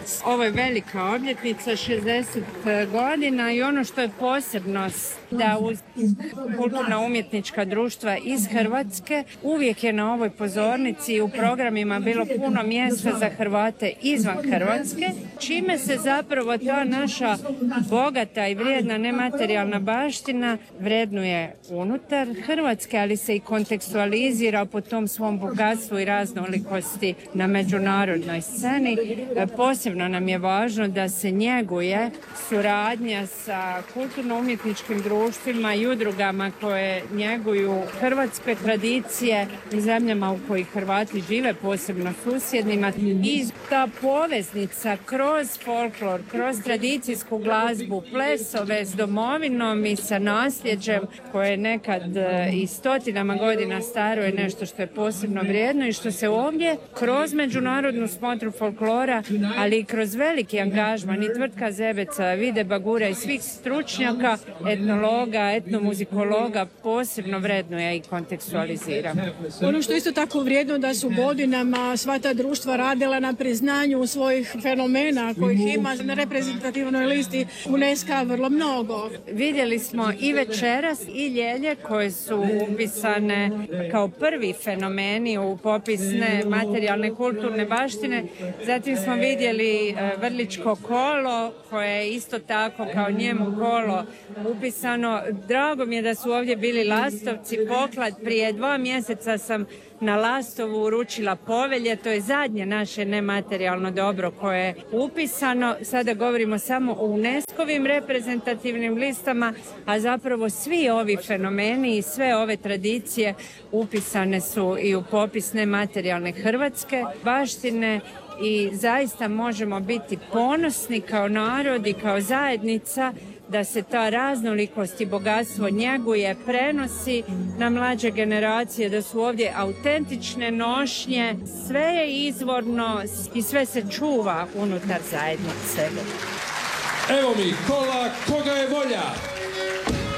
Ovo je velika obljetnica, 60 godina i ono što je posebnost da uz kulturna umjetnička društva iz Hrvatske uvijek je na ovoj pozornici i u programima bilo puno mjesta za Hrvate izvan Hrvatske, čime se zapravo ta naša bogata i vrijedna nematerijalna baština vrednuje unutar Hrvatske, ali se i kontekstualizira po tom svom bogatstvu i raznolikosti na međunarodnoj sceni. Posebno nam je važno da se njeguje suradnja sa kulturno-umjetničkim društvima i udrugama koje njeguju hrvatske tradicije u zemljama u kojih Hrvati žive, posebno susjednima. I ta poveznica kroz folklor, kroz tradicijsku glazbu, plesove s domovinom i sa nasljeđem koje je nekad i stotinama godina staro je nešto što je posebno vrijedno i što se ovdje kroz međunarodnu smotru folklora, ali i kroz veliki angažman i tvrtka Zebeca, Vide Bagura i svih stručnjaka, etnologa, etnomuzikologa posebno vrednuje i kontekstualizira. Ono što je isto tako vrijedno da su godinama sva ta društva radila na priznanju svojih fenomena kojih ima na reprezentativnoj listi UNESCO vrlo mnogo. Vidjeli smo i večeras i Ljelje koje su upisane kao prvi fenomeni u popis nematerijalne kulturne baštine. Zatim smo vidjeli Vrličko kolo koje je isto tako kao njemu kolo upisano. Drago mi je da su ovdje bili lastovci, poklad. Prije 2 mjeseca sam na Lastovu uručila povelje, to je zadnje naše nematerijalno dobro koje je upisano. Sada govorimo samo o UNESCO-vim reprezentativnim listama, a zapravo svi ovi fenomeni i sve ove tradicije upisane su i u popis nematerijalne hrvatske baštine i zaista možemo biti ponosni kao narod i kao zajednica da se ta raznolikost i bogatstvo njeguje, prenosi na mlađe generacije, da su ovdje autentične nošnje, sve je izvorno i sve se čuva unutar zajednice. Evo mi kola, koga je volja!